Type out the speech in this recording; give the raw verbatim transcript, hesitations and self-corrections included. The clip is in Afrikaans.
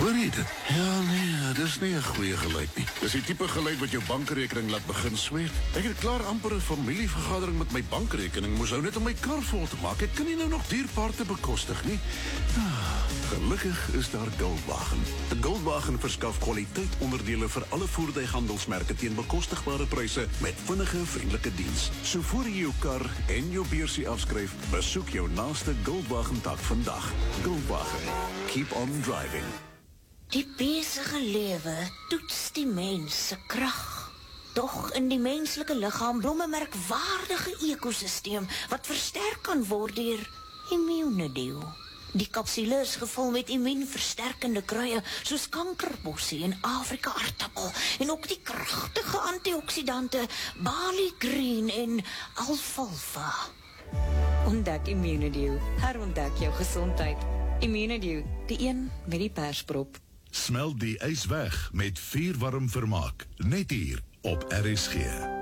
Hoor jy dit? Ja, nee, dis nie 'n goeie geluid nie. Dis die tipe geluid wat jou bankrekening laat begin sweet. Ek het klaar amper 'n familievergadering met my bankrekening, moes ou net om my kar vol te maak. Ek kan nie nou nog dierpaarte bekostig nie. Ah, gelukkig is daar Goldwagen. Goldwagen verskaf kwaliteit onderdele vir alle voertuighandelsmerke teen bekostigbare pryse met vinnige, vriendelike diens. So voor jy jou kar en jou beursie afskryf, besoek jou naaste Goldwagen tak vandag. Goldwagen. Keep on driving. Die besige lewe toets die mens se krag. Tog in die menslike liggaam blom 'n merkwaardige ekosisteem wat versterk kan word deur immuunedeel. Die kapsule is gevul met immuunversterkende kruie soos kankerbossie en Afrika aartappel en ook die kragtige antioksidante Bali Green en alfalfa. Ontdek Immunedew. Herontdek jou gesondheid. Immunedew, die een met die persprop. Smelt die ys weg met vuurwarm vermaak. Net hier op R S G.